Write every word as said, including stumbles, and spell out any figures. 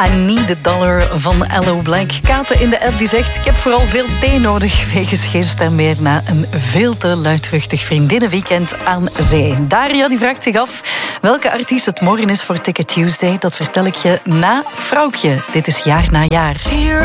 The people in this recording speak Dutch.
I Need a Dollar van Allo Black. Kate in de app die zegt: ik heb vooral veel thee nodig wegens geen stem meer na een veel te luidruchtig vriendinnenweekend aan zee. Daria die vraagt zich af welke artiest het morgen is voor Ticket Tuesday. Dat vertel ik je na Vrouwtje. Dit is Jaar na Jaar.